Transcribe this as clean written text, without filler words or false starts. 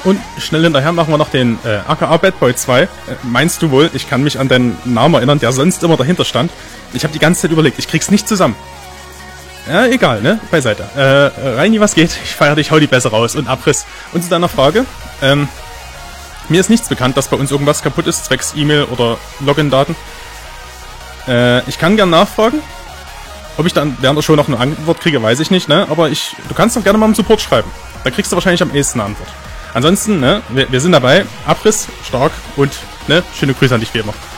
Und schnell hinterher machen wir noch den aka Bad Boy 2. Meinst du wohl, ich kann mich an deinen Namen erinnern, der sonst immer dahinter stand? Ich habe die ganze Zeit überlegt, ich krieg's nicht zusammen. Ja, egal, ne? Beiseite. Reini, was geht? Ich feier dich, hau die Bässe raus und Abriss. Und zu deiner Frage, mir ist nichts bekannt, dass bei uns irgendwas kaputt ist, zwecks E-Mail oder Login-Daten. Ich kann gern nachfragen. Ob ich dann während der Show noch eine Antwort kriege, weiß ich nicht, ne? Aber du kannst doch gerne mal im Support schreiben. Da kriegst du wahrscheinlich am ehesten eine Antwort. Ansonsten, ne? Wir sind dabei. Abriss, stark und, ne? Schöne Grüße an dich wie immer.